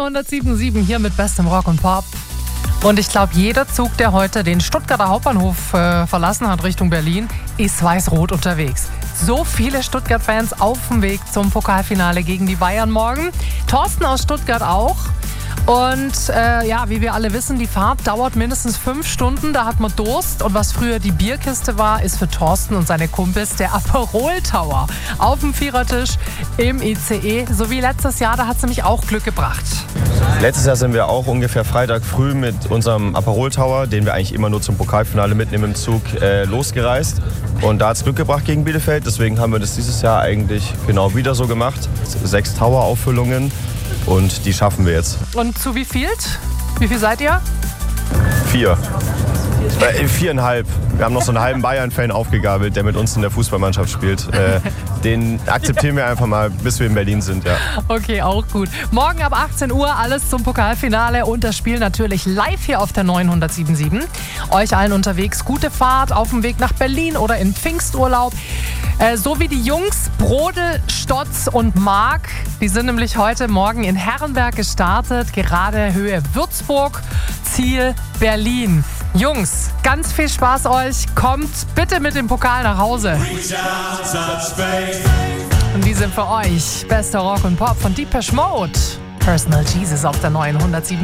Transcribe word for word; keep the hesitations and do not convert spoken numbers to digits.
neunhundertsieben Komma sieben hier mit bestem Rock und Pop. Und ich glaube, jeder Zug, der heute den Stuttgarter Hauptbahnhof äh, verlassen hat Richtung Berlin, ist weiß-rot unterwegs. So viele Stuttgart-Fans auf dem Weg zum Pokalfinale gegen die Bayern morgen. Thorsten aus Stuttgart auch. Und äh, ja, wie wir alle wissen, die Fahrt dauert mindestens fünf Stunden. Da hat man Durst. Und was früher die Bierkiste war, ist für Thorsten und seine Kumpels der Aperol Tower auf dem Vierertisch im I C E. So wie letztes Jahr, da hat es nämlich auch Glück gebracht. Letztes Jahr sind wir auch ungefähr Freitag früh mit unserem Aperol Tower, den wir eigentlich immer nur zum Pokalfinale mitnehmen im Zug, äh, losgereist. Und da hat es Glück gebracht gegen Bielefeld. Deswegen haben wir das dieses Jahr eigentlich genau wieder so gemacht. Sechs Tower-Auffüllungen. Und die schaffen wir jetzt. Und zu wie viel? Wie viel seid ihr? Vier. Äh, viereinhalb. Wir haben noch so einen halben Bayern-Fan aufgegabelt, der mit uns in der Fußballmannschaft spielt. Äh, den akzeptieren wir einfach mal, bis wir in Berlin sind. Ja. Okay, auch gut. Morgen ab achtzehn Uhr alles zum Pokalfinale und das Spiel natürlich live hier auf der neunhundertsieben Komma sieben. Euch allen unterwegs gute Fahrt auf dem Weg nach Berlin oder in Pfingsturlaub. Äh, so wie die Jungs Brodel, Stotz und Mark. Die sind nämlich heute Morgen in Herrenberg gestartet. Gerade Höhe Würzburg, Ziel Berlin. Jungs, ganz viel Spaß euch. Kommt bitte mit dem Pokal nach Hause. Und die sind für euch bester Rock und Pop von Depeche Mode. Personal Jesus auf der neunhundertsieben.